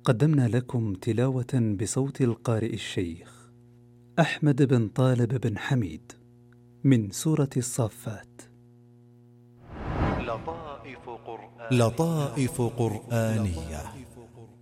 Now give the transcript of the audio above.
قدمنا لكم تلاوة بصوت القارئ الشيخ أحمد بن طالب بن حميد من سورة الصافات. لطائف قرآنية.